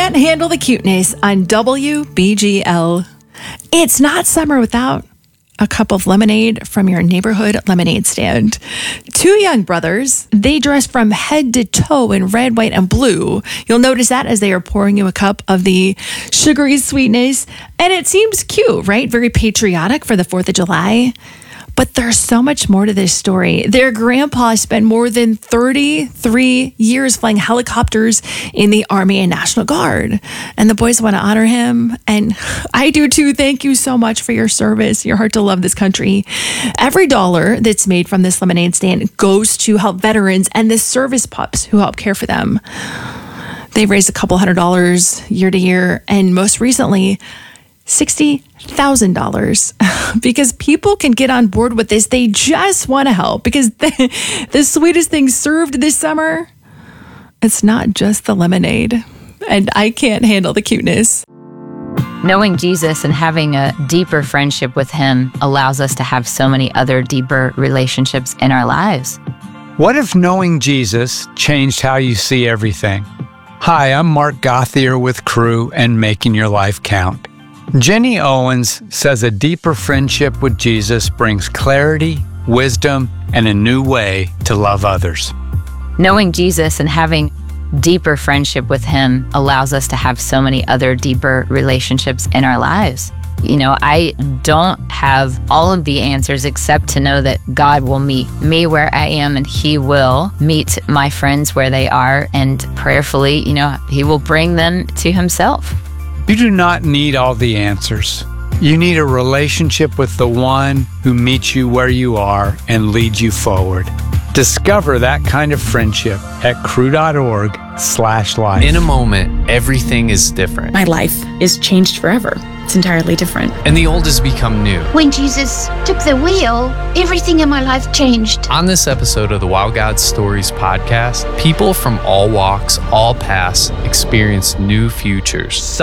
can't handle the cuteness on WBGL. It's not summer without a cup of lemonade from your neighborhood lemonade stand. Two young brothers, they dress from head to toe in red, white, and blue. You'll notice that as they are pouring you a cup of the sugary sweetness. And it seems cute, right? Very patriotic for the 4th of July. But there's so much more to this story. Their grandpa spent more than 33 years flying helicopters in the Army and National Guard. And the boys want to honor him. And I do too. Thank you so much for your service, your heart to love this country. Every dollar that's made from this lemonade stand goes to help veterans and the service pups who help care for them. They've raised a couple $100 year to year. And most recently, $60,000 because people can get on board with this. They just want to help because the sweetest thing served this summer, it's not just the lemonade. And I can't handle the cuteness. Knowing Jesus and having a deeper friendship with him allows us to have so many other deeper relationships in our lives. What if knowing Jesus changed how you see everything? Hi, I'm Mark Gothier with Crew and Making Your Life Count. Jenny Owens says a deeper friendship with Jesus brings clarity, wisdom, and a new way to love others. Knowing Jesus and having deeper friendship with him allows us to have so many other deeper relationships in our lives. You know, I don't have all of the answers except to know that God will meet me where I am and he will meet my friends where they are, and prayerfully, you know, he will bring them to himself. You do not need all the answers. You need a relationship with the one who meets you where you are and leads you forward. Discover that kind of friendship at crew.org/life. In a moment, everything is different. My life is changed forever. It's entirely different. And the old has become new. When Jesus took the wheel, everything in my life changed. On this episode of the Wow God Stories podcast, people from all walks, all paths experience new futures.